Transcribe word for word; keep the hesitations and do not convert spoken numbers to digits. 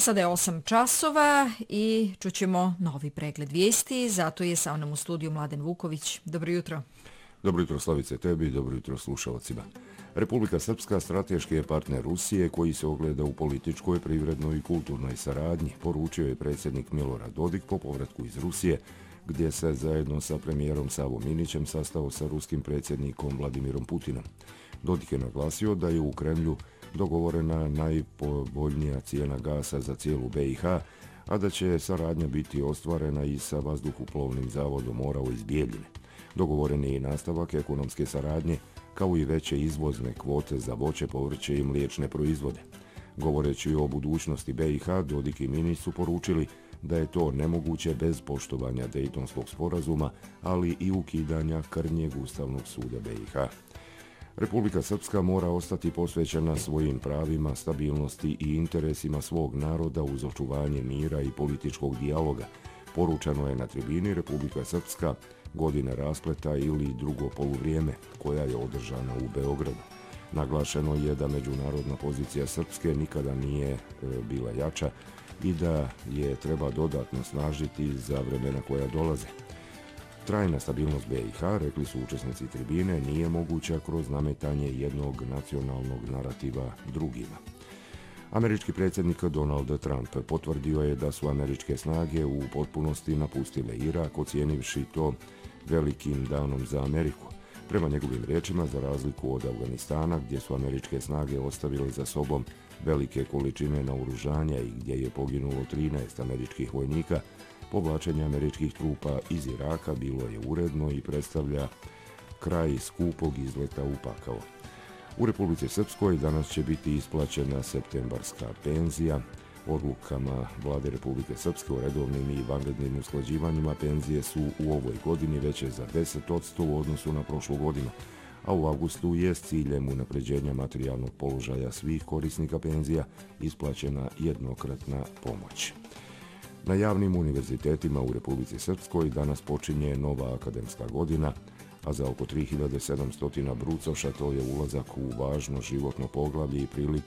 Sada je osam časova i čućemo novi pregled vijesti, zato je sa mnom u studiju Mladen Vuković. Dobro jutro. Dobro jutro Slavice tebi i dobro jutro slušalcima. Republika Srpska strateški je partner Rusije koji se ogleda u političkoj, privrednoj i kulturnoj saradnji, poručio je predsjednik Milorad Dodik po povratku iz Rusije, gdje se zajedno sa premijerom Savom Minićem sastao sa ruskim predsjednikom Vladimirom Putinom. Dodik je naglasio da je u Kremlju dogovorena najpovoljnija cijena gasa za cijelu B i H, a da će saradnja biti ostvarena i sa vazduhoplovnim zavodom Moravo iz Bijeljine. Dogovoren je i nastavak ekonomske saradnje, kao i veće izvozne kvote za voće, povrće i mliječne proizvode. Govoreći o budućnosti B i H, Dodik i Minić su poručili da je to nemoguće bez poštovanja Dejtonskog sporazuma, ali i ukidanja krnjeg Ustavnog suda B i H. Republika Srpska mora ostati posvećena svojim pravima, stabilnosti i interesima svog naroda uz očuvanje mira i političkog dijaloga. Poručeno je na tribini Republika Srpska, godine raspleta ili drugo poluvrijeme, koja je održana u Beogradu. Naglašeno je da međunarodna pozicija Srpske nikada nije e, bila jača i da je treba dodatno snažiti za vremena koja dolaze. Trajna stabilnost B i H, rekli su učesnici tribine, nije moguća kroz nametanje jednog nacionalnog narativa drugima. Američki predsjednik Donald Trump potvrdio je da su američke snage u potpunosti napustile Irak, ocijenivši to velikim danom za Ameriku. Prema njegovim riječima, za razliku od Afganistana, gdje su američke snage ostavile za sobom velike količine naoružanja i gdje je poginulo trinaest američkih vojnika, povlačenje američkih trupa iz Iraka bilo je uredno i predstavlja kraj skupog izleta u pakao. U Republici Srpskoj danas će biti isplaćena septembarska penzija. Odlukama Vlade Republike Srpske o redovnim i vanrednim usklađivanjima penzije su u ovoj godini veće za deset posto u odnosu na prošlu godinu, a u avgustu je s ciljem unapređenja materijalnog položaja svih korisnika penzija isplaćena jednokratna pomoć. Na javnim univerzitetima u Republici Srpskoj danas počinje nova akademska godina, a za oko tri hiljade sedamsto brucoša to je ulazak u važno životno poglavlje i prilika